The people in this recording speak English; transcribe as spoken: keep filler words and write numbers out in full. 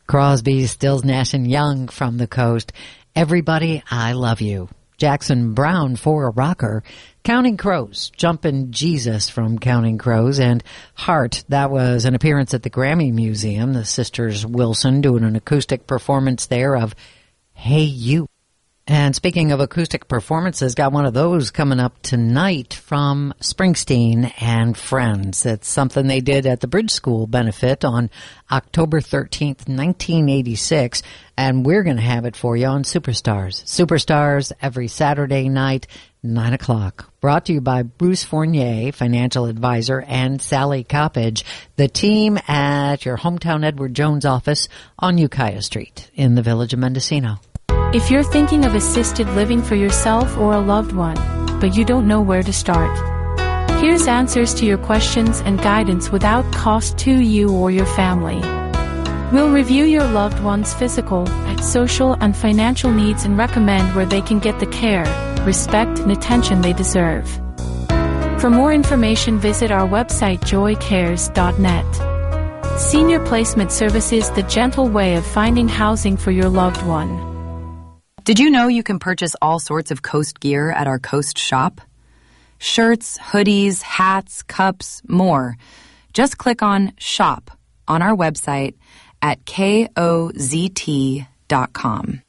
Crosby, Stills, Nash and Young from the coast. Everybody, I Love You. Jackson Browne for a rocker. Counting Crows, Jumpin' Jesus from Counting Crows, and Heart. That was an appearance at the Grammy Museum. The Sisters Wilson doing an acoustic performance there of Hey You. And speaking of acoustic performances, got one of those coming up tonight from Springsteen and Friends. It's something they did at the Bridge School benefit on October thirteenth, nineteen eighty-six, and we're going to have it for you on Superstars. Superstars every Saturday night, nine o'clock. Brought to you by Bruce Fournier, financial advisor, and Sally Coppage, the team at your hometown Edward Jones office on Ukiah Street in the village of Mendocino. If you're thinking of assisted living for yourself or a loved one, but you don't know where to start, here's answers to your questions and guidance without cost to you or your family. We'll review your loved one's physical, social, and financial needs and recommend where they can get the care, respect, and attention they deserve. For more information, visit our website joy cares dot net. Senior Placement Services, the gentle way of finding housing for your loved one. Did you know you can purchase all sorts of Coast gear at our Coast shop? Shirts, hoodies, hats, cups, more. Just click on Shop on our website at K O Z T dot com.